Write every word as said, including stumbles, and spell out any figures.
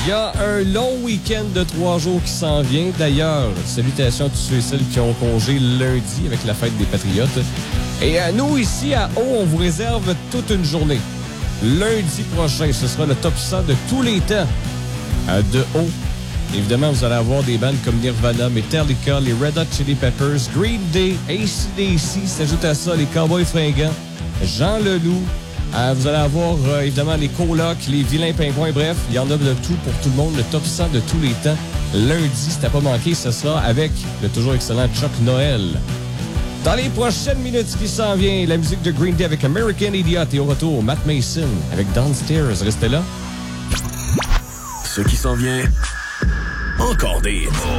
Il y a un long week-end de trois jours qui s'en vient. D'ailleurs, salutations à tous ceux et celles qui ont congé lundi avec la fête des Patriotes. Et à nous, ici, à O, on vous réserve toute une journée. Lundi prochain, ce sera le top cent de tous les temps de O. Évidemment, vous allez avoir des bandes comme Nirvana, Metallica, les Red Hot Chili Peppers, Green Day, A C D C, s'ajoute à ça les Cowboys Fringants, Jean Leloup. Euh, vous allez avoir, euh, évidemment, les colocs, les vilains pingouins. Bref, il y en a de tout pour tout le monde. Le top cent de tous les temps. Lundi, si t'as pas manqué, ce sera avec le toujours excellent Chuck Noël. Dans les prochaines minutes, ce qui s'en vient, la musique de Green Day avec American Idiot. Et au retour, Matt Mason avec Downstairs. Restez là. Ce qui s'en vient, encore des hits.